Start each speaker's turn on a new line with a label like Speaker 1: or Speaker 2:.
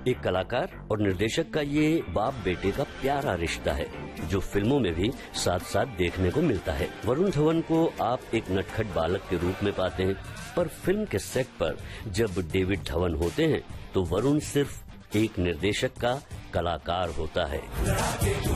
Speaker 1: एक कलाकार और निर्देशक का ये बाप बेटे का प्यारा रिश्ता है जो फिल्मों में भी साथ साथ देखने को मिलता है। वरुण धवन को आप एक नटखट बालक के रूप में पाते हैं, पर फिल्म के सेट पर जब डेविड धवन होते हैं तो वरुण सिर्फ एक निर्देशक का कलाकार होता है।